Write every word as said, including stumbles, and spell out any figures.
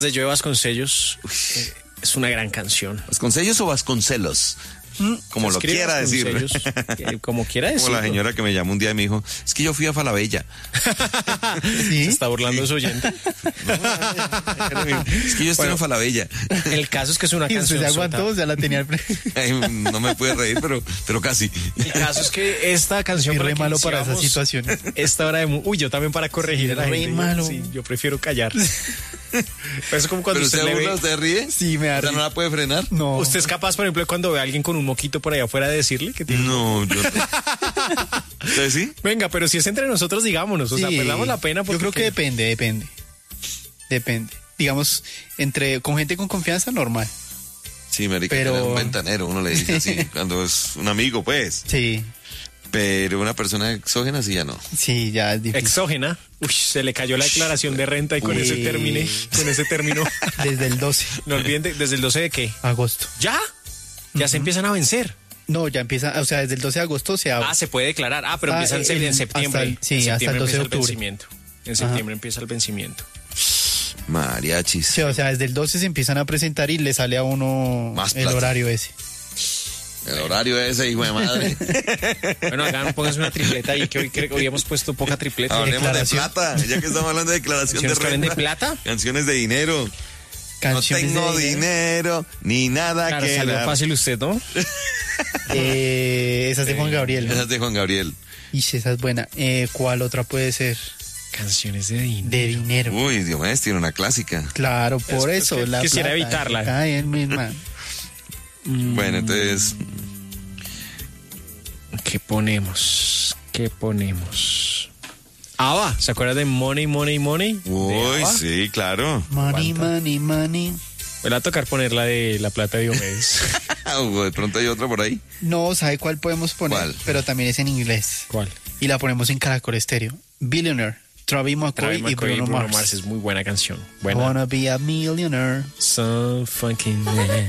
de Joe Vasconcellos, eh, es una gran canción. ¿Vasconcellos o Vasconcelos? Como lo Escribe quiera decir. eh, como quiera decir. Como la señora que me llamó un día y me dijo, es que yo fui a Falabella. ¿Sí? ¿Se está burlando de su oyente? No, es que yo estoy bueno, en Falabella. El caso es que es una y canción. Se aguantó, ya la tenía. Ay, no me pude reír, pero, pero casi. El caso es que esta canción. Es re malo para esa situación. Esta hora de. Uy, yo también para corregir sí, a la re gente. malo. Sí, yo prefiero callar. Pero es como cuando ¿Pero usted, usted le burla, ve... usted ríe? Sí, me da ¿Usted no la puede frenar? No. ¿Usted es capaz, por ejemplo, cuando ve a alguien con un moquito por allá afuera de decirle que tiene? No, yo no. ¿Usted sí? Venga, pero si es entre nosotros, digámonos. O sí. sea, perdamos la pena. Yo creo que depende, depende. Depende. Digamos, entre con gente con confianza, normal. Sí, marica, pero... es un ventanero, uno le dice así, cuando es un amigo, pues. Sí. Pero una persona exógena sí ya no. Sí, ya es difícil. Exógena. Uy, se le cayó la declaración de renta y con Uy. ese terminé, con ese término. Desde el doce. No olviden, de, ¿desde el doce de qué? Agosto. ¿Ya? Ya uh-huh. se empiezan a vencer. No, ya empieza, o sea, desde el doce de agosto se abre. Ah, se puede declarar. Ah, pero ah, empiezan el, en septiembre. El, sí, en septiembre hasta el doce de empieza octubre. El vencimiento. En septiembre Ajá. empieza el vencimiento. Mariachis. Sí, o sea, desde el doce se empiezan a presentar y le sale a uno Más el plata. horario ese. El horario ese, hijo de madre. Bueno, acá pónganse una tripleta y que hoy, creo que hoy hemos puesto poca tripleta. Hablemos de plata, ya que estamos hablando de declaración de renta. de plata? Canciones de dinero. Canciones no tengo de dinero, ni nada claro, que salió dar. Fácil usted, ¿no? eh, esa es de Juan Gabriel, ¿no? Esa es de Juan Gabriel. Y esa es buena. Eh, ¿Cuál otra puede ser? Canciones de dinero. De dinero. Uy, Dios mío, tiene una clásica. Claro, por es, eso. Es que la quisiera plata, evitarla. Ay, es misma. Bueno, entonces... ¿Qué ponemos? ¿Qué ponemos? Ava, ¿se acuerdan de Money, Money, Money? Uy, sí, claro. Money, money, money. Voy a tocar poner la de La Plata de Diomedes. De pronto hay otra por ahí. No, ¿sabe cuál podemos poner? ¿Cuál? Pero también es en inglés. ¿Cuál? Y la ponemos en Caracol Estéreo. Billionaire. Travis McCoy, McCoy y Bruno, Bruno Mars. Mars. Es muy buena canción. Buena. Wanna be a millionaire. So fucking man.